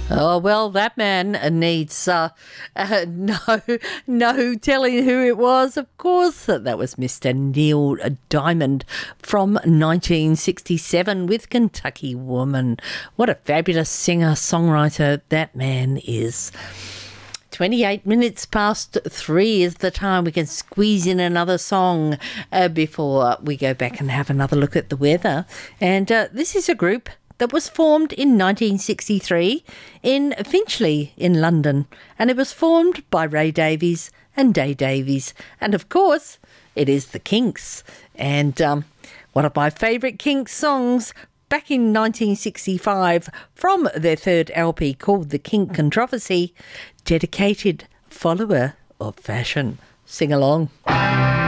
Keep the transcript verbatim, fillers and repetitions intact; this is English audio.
Oh, well, that man needs uh, uh, no no telling who it was. Of course, that was Mister Neil Diamond from nineteen sixty-seven with Kentucky Woman. What a fabulous singer-songwriter that man is. twenty-eight minutes past three is the time we can squeeze in another song uh, before we go back and have another look at the weather. And uh, this is a group that was formed in nineteen sixty-three in Finchley in London, and it was formed by Ray Davies and Day Davies, and of course it is the Kinks. And um, one of my favourite Kinks songs back in nineteen sixty-five from their third L P called The Kink Controversy, Dedicated Follower of Fashion. Sing along.